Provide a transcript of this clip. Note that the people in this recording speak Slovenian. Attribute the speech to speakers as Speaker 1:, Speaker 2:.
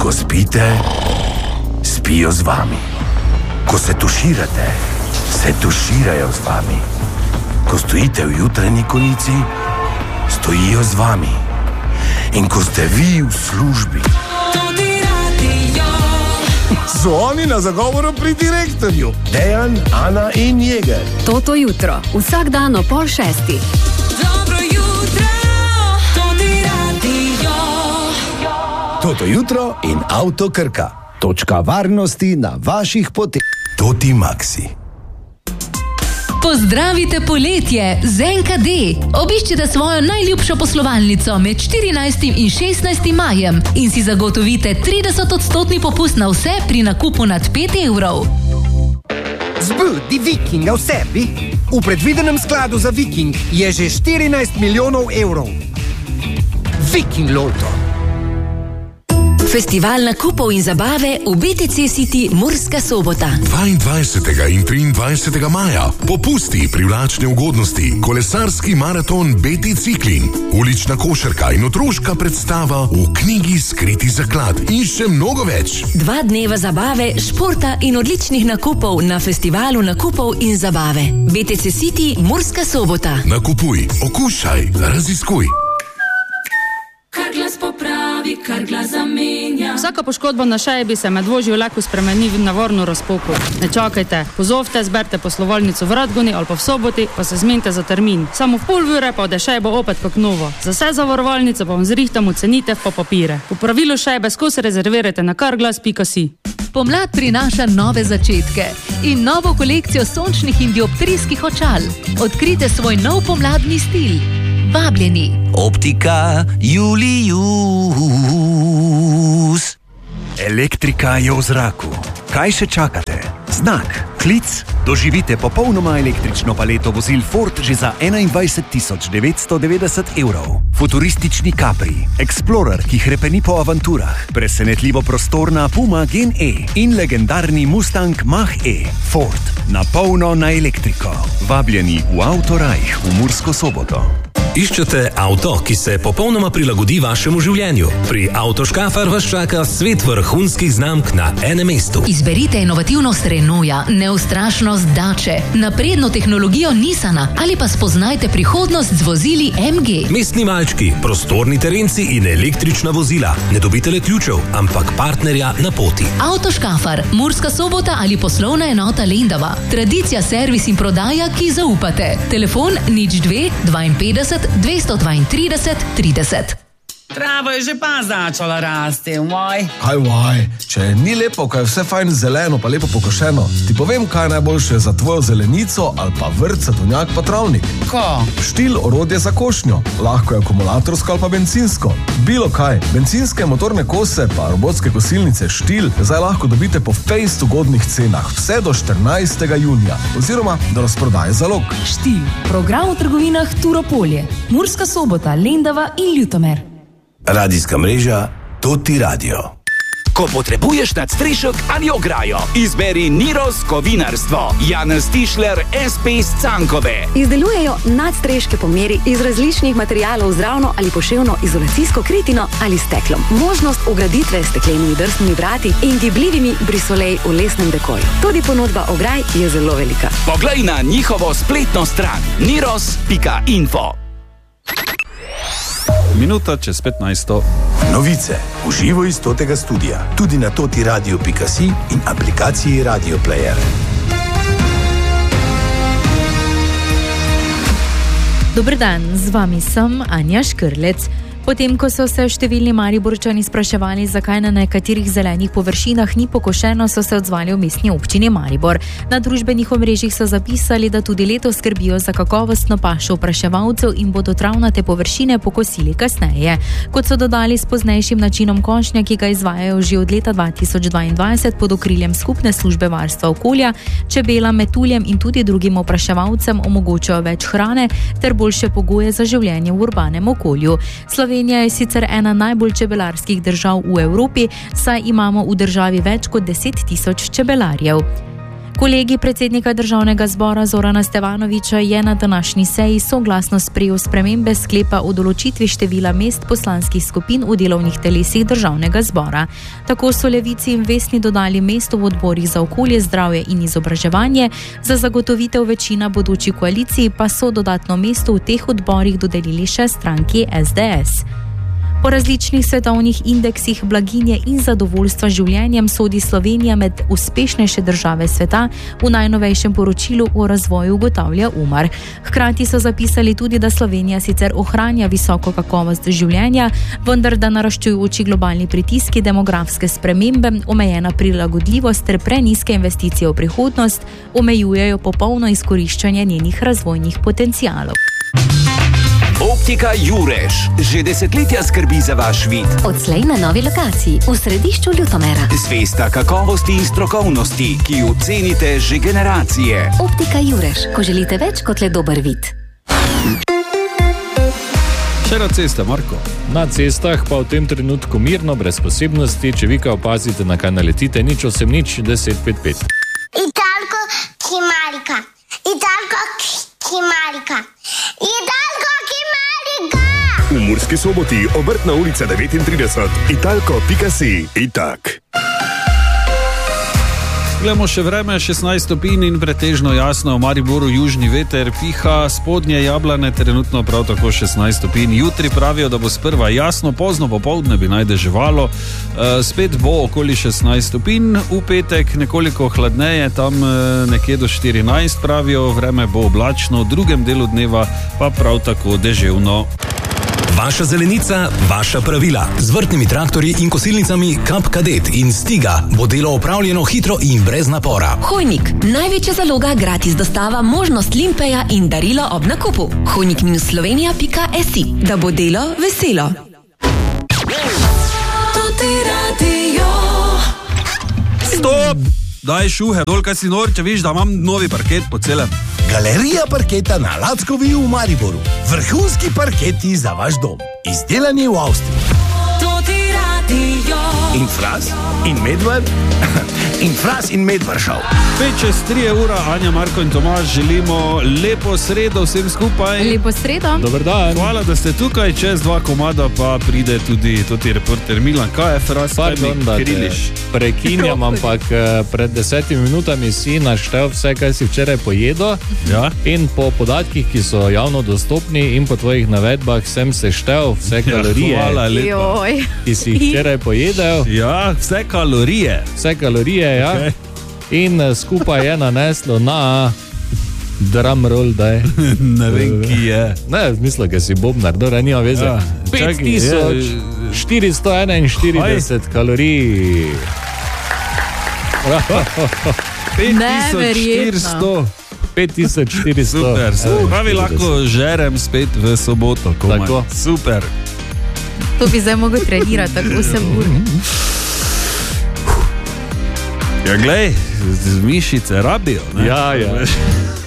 Speaker 1: Ko spite, spijo z vami. Ko se tuširate, se tuširajo z vami. Ko stojite v jutranji konici, stojijo z vami. In ko ste vi v službi, so oni na zagovoru pri direktorju. Dejan, Ana in Jeger.
Speaker 2: Toto jutro, vsak dan ob 5:30.
Speaker 3: Dobro jutro, Toti radio.
Speaker 1: Toto jutro in Avto Krka. Točka varnosti na vaših poteh. Toti Maxi.
Speaker 4: Pozdravite poletje z NKD. Obiščite svojo najljubšo poslovalnico med 14. in 16. majem in si zagotovite 30% popust na vse pri nakupu nad 5 evrov.
Speaker 5: Zbudi Vikinga v sebi. V predvidenem skladu za Viking je že 14 milijonov evrov. Viking Loto.
Speaker 4: Festival nakupov in zabave v BTC City Murska Sobota.
Speaker 6: 22. in 23. maja. Popusti, privlačne ugodnosti, kolesarski maraton BT Ciklin, ulična košarka in otroška predstava v knjigi Skriti zaklad in še mnogo več.
Speaker 4: 2 dneva zabave, športa in odličnih nakupov na festivalu nakupov in zabave. BTC City Murska Sobota.
Speaker 6: Nakupuj, okušaj, raziskuj.
Speaker 3: Kar glas popravi, kar glas zamenja.
Speaker 7: Vsaka poškodba na šeji bi se med vožnjo lahko spremeni v navorno razpoko. Ne čakajte, pozovite, zberite poslovalnico v Radgoni ali pa v Soboti, pa se zmenite za termin. Samo v pol ure pa ode šejba opet kot novo. Za vse zavarovalnice pa vam zrihtamo cenitev pa papire. Po pravilu šejbe skozi rezervirajte na karglas.si.
Speaker 4: Pomlad prinaša nove začetke in novo kolekcijo sončnih in dioptrijskih očal. Odkrite svoj nov pomladni stil. Vabljeni.
Speaker 8: Optika Julius.
Speaker 9: Elektrika je v zraku. Kaj še čakate? Znak, klic, doživite popolnoma električno paleto vozil Ford že za 21.990 evrov. Futuristični Capri, Explorer, ki hrepeni po avanturah, presenetljivo prostorna Puma Gen E in legendarni Mustang Mach-E. Ford, na polno na elektriko. Vabljeni v Autorajh v Mursko Soboto.
Speaker 10: Iščete avto, ki se popolnoma prilagodi vašemu življenju? Pri Avtoškafar vas čaka svet vrhunskih znamk na enem mestu.
Speaker 4: Izberite inovativnost Renaulta, neustrašnost Dače, napredno tehnologijo Nissana ali pa spoznajte prihodnost z vozili MG.
Speaker 10: Mestni malčki, prostorni terenci in električna vozila. Ne dobite le ključev, ampak partnerja na poti.
Speaker 4: Avtoškafar, Murska Sobota ali poslovna enota Lendava. Tradicija, servis in prodaja, ki zaupate. Telefon 02 52 232 30.
Speaker 11: Trava je že pa začala rasti, moj.
Speaker 12: Kaj vaj, če ni lepo, kaj je vse fajn zeleno pa lepo pokošeno, ti povem, kaj je najboljše za tvojo zelenico ali pa vrt, sadovnjak pa travnik.
Speaker 11: Ko?
Speaker 12: Štil orodje za košnjo, lahko je akumulatorsko ali pa bencinsko. Bilo kaj, bencinske motorne kose pa robotske kosilnice Štil zdaj lahko dobite po fejst ugodnih cenah vse do 14. junija oziroma do razprodaje zalog.
Speaker 13: Štil, program v trgovinah Turopolje, Murska Sobota, Lendava in Ljutomer.
Speaker 1: Radijska mreža Toti radio.
Speaker 14: Ko potrebuješ nadstrešek ali ograjo, izberi Niros Kovinarstvo. Janez Tišler, SP iz Cankove.
Speaker 2: Izdelujejo nadstreške po meri iz različnih materialov z ravno ali poševno izolacijsko kritino ali steklom. Možnost vgraditve s steklenimi drsnimi vrati in gibljivimi brisolej v lesnem dekoju. Tudi ponudba ograj je zelo velika.
Speaker 14: Poglej na njihovo spletno stran niros.info.
Speaker 15: Minuta čez 15.
Speaker 1: Novice v živo iz Totega studia, tudi na totiradio.si in aplikaciji Radio Player.
Speaker 16: Dober dan, z vami sem Anja Škrlec. Potem, ko so se številni Mariborčani spraševali, zakaj na nekaterih zelenih površinah ni pokošeno, so se odzvali v mestni občini Maribor. Na družbenih omrežjih so zapisali, da tudi letos skrbijo za kakovostno pašo opraševalcev in bodo travnate površine pokosili kasneje. Kot so dodali, s poznejšim načinom košnja, ki ga izvajajo že od leta 2022 pod okriljem skupne službe varstva okolja, čebelam, metuljem in tudi drugim opraševalcem omogočajo več hrane ter boljše pogoje za življenje v urbanem okolju. Slovenija je sicer ena najbolj čebelarskih držav v Evropi, saj imamo v državi več kot 10 000 čebelarjev. Kolegij predsednika državnega zbora Zorana Stevanoviča je na današnji seji soglasno sprejel spremembe sklepa o določitvi števila mest poslanskih skupin v delovnih telesih državnega zbora. Tako so Levici in Vesni dodali mesto v odborih za okolje, zdravje in izobraževanje, za zagotovitev večina bodoči koaliciji pa so dodatno mesto v teh odborih dodelili še stranki SDS. Po različnih svetovnih indeksih blaginje in zadovoljstva življenjem sodi Slovenija med uspešnejše države sveta, v najnovejšem poročilu o razvoju ugotavlja Umar. Hkrati so zapisali tudi, da Slovenija sicer ohranja visoko kakovost življenja, vendar da naraščujoči globalni pritiski, demografske spremembe, omejena prilagodljivost ter prenizke investicije v prihodnost omejujejo popolno izkoriščanje njenih razvojnih potencialov.
Speaker 14: Optika Jureš že desetletja skrbi za vaš vid.
Speaker 2: Odslej na novi lokaciji, v središču Ljutomera.
Speaker 14: Zvesta kakovosti in strokovnosti, ki jo cenite že generacije.
Speaker 2: Optika Jureš, ko želite več kot le dober vid.
Speaker 15: Še na ceste, Marko.
Speaker 17: Na cestah pa v tem trenutku mirno, brez posebnosti, če vi kaj opazite, na kaj naletite, 080 1055.
Speaker 18: Italko Kimarika. Italko Kimarika. Italko Kimarika.
Speaker 19: V Murski Soboti, Obrtna ulica 39, italko.si. Itak.
Speaker 15: Glejmo še vreme, 16 stopinj in pretežno jasno, v Mariboru južni veter piha, spodnje Jablane trenutno prav tako 16 stopinj. Jutri pravijo, da bo sprva jasno, pozno popoldne bi naj deževalo, spet bo okoli 16 stopinj, v petek nekoliko hladneje, tam nekje do 14 pravijo, vreme bo oblačno, v drugem delu dneva pa prav tako deževno.
Speaker 10: Vaša zelenica, vaša pravila. Z vrtnimi traktorji in kosilnicami Kap Kadet in Stiga bo delo opravljeno hitro in brez napora.
Speaker 20: Hojnik, največja zaloga, gratis dostava, možnost limpeja in darilo ob nakupu. hojnik-slovenija.si, da bo delo veselo.
Speaker 15: Stop! Daj šuhe, dol kaj si nor, če viš, da imam novi parket po celem.
Speaker 1: Galerija parketa na Lackovi v Mariboru. Vrhunski parketi za vaš dom. Izdelani v Avstriji. In Fras, in Medved, in Fras in Medvršav.
Speaker 15: 5:03 ura, Anja, Marko in Tomaž, želimo lepo sredo vsem skupaj.
Speaker 16: Lepo sredo.
Speaker 17: Dober dan.
Speaker 15: Hvala, da ste tukaj, čez 2 komada pa pride tudi toti reporter Milan. Kaj je Fras, kaj mi kriliš?
Speaker 17: Prekinjam, ampak pred 10 minutami si naštel vse, kaj si včeraj pojedel.
Speaker 15: Ja.
Speaker 17: In po podatkih, ki so javno dostopni in po tvojih navedbah sem seštel vse kalorije, ki si jih včeraj pojedel.
Speaker 15: Ja, vse kalorije.
Speaker 17: Vse kalorije, ja. Okay. In skupaj je naneslo na drumroll, daj.
Speaker 15: Ne vem, ki je.
Speaker 17: Ne, mislim, da si bobnar, dobro, nima veze. Ja. 5441 kalorij.
Speaker 15: 5400.
Speaker 17: 5400.
Speaker 15: Super, pravi lahko žerem spet v soboto.
Speaker 17: Tako.
Speaker 15: Super.
Speaker 16: To bi zdaj mogel trenirati, tako 8 ur.
Speaker 15: Ja, glej, mišice rabijo, ne?
Speaker 17: Ja.